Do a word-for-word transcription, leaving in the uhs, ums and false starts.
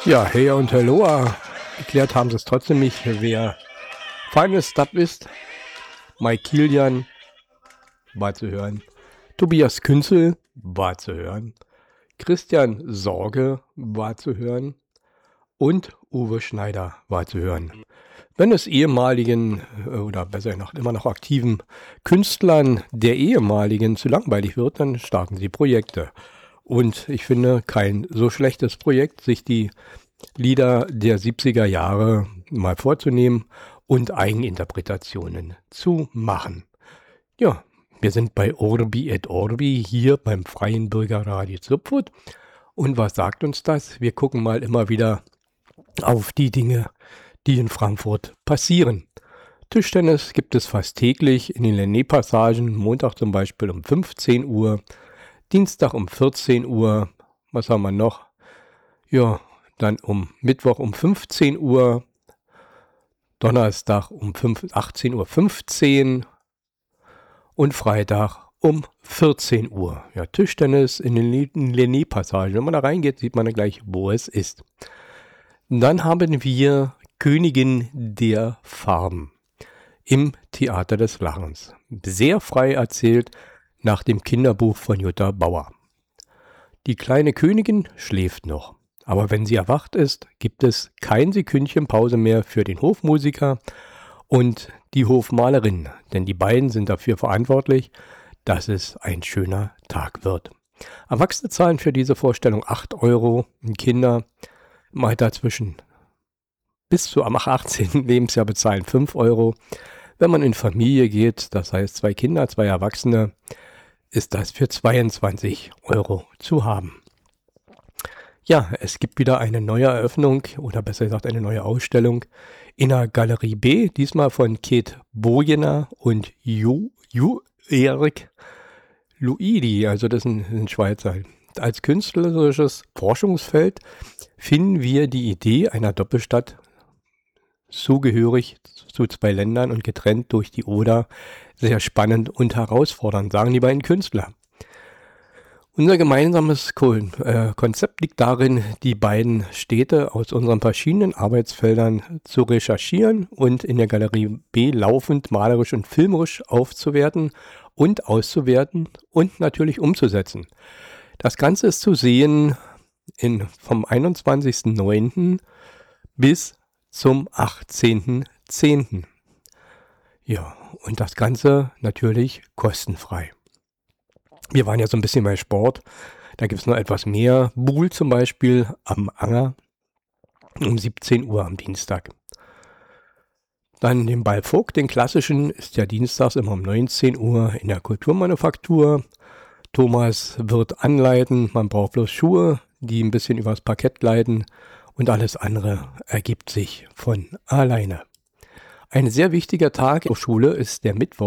Ja, hey und hallo. Geklärt haben sie es trotzdem nicht, wer Finest Stuff ist. Mike Kilian war zu hören. Tobias Künzel war zu hören. Christian Sorge war zu hören. Und Uwe Schneider war zu hören. Wenn es ehemaligen oder besser noch immer noch aktiven Künstlern der ehemaligen zu langweilig wird, dann starten sie Projekte. Und ich finde kein so schlechtes Projekt, sich die Lieder der siebziger Jahre mal vorzunehmen und Eigeninterpretationen zu machen. Ja, wir sind bei Orbi et Orbi hier beim Freien Bürgerradio Züpfut. Und was sagt uns das? Wir gucken mal immer wieder auf die Dinge, die in Frankfurt passieren. Tischtennis gibt es fast täglich in den Lenné-Passagen, Montag zum Beispiel um fünfzehn Uhr, Dienstag um vierzehn Uhr, was haben wir noch? Ja, dann um Mittwoch um fünfzehn Uhr, Donnerstag um achtzehn Uhr fünfzehn und Freitag um vierzehn Uhr. Ja, Tischtennis in den Lenné-Passagen. Wenn man da reingeht, sieht man dann gleich, wo es ist. Dann haben wir Königin der Farben im Theater des Lachens. Sehr frei erzählt nach dem Kinderbuch von Jutta Bauer. Die kleine Königin schläft noch, aber wenn sie erwacht ist, gibt es kein Sekündchen Pause mehr für den Hofmusiker und die Hofmalerin, denn die beiden sind dafür verantwortlich, dass es ein schöner Tag wird. Erwachsene zahlen für diese Vorstellung acht Euro, Kinder im Alter zwischen bis zu am achtzehnten Lebensjahr bezahlen fünf Euro. Wenn man in Familie geht, das heißt zwei Kinder, zwei Erwachsene, ist das für zweiundzwanzig Euro zu haben. Ja, es gibt wieder eine neue Eröffnung oder besser gesagt eine neue Ausstellung in der Galerie B, diesmal von Kate Bojener und Ju, Ju Erik Luidi, also das ist ein, ein Schweizer. Als künstlerisches Forschungsfeld finden wir die Idee einer Doppelstadt zugehörig zu zwei Ländern und getrennt durch die Oder sehr spannend und herausfordernd, sagen die beiden Künstler. Unser gemeinsames Konzept liegt darin, die beiden Städte aus unseren verschiedenen Arbeitsfeldern zu recherchieren und in der Galerie B laufend malerisch und filmerisch aufzuwerten und auszuwerten und natürlich umzusetzen. Das Ganze ist zu sehen in, vom einundzwanzigsten neunten bis zum achtzehnten zehnten Ja, und das Ganze natürlich kostenfrei. Wir waren ja so ein bisschen bei Sport, da gibt es noch etwas mehr. Buhl zum Beispiel am Anger um siebzehn Uhr am Dienstag. Dann den Ballvogt, den klassischen, ist ja dienstags immer um neunzehn Uhr in der Kulturmanufaktur. Thomas wird anleiten, man braucht bloß Schuhe, die ein bisschen übers Parkett gleiten und alles andere ergibt sich von alleine. Ein sehr wichtiger Tag in der Schule ist der Mittwoch.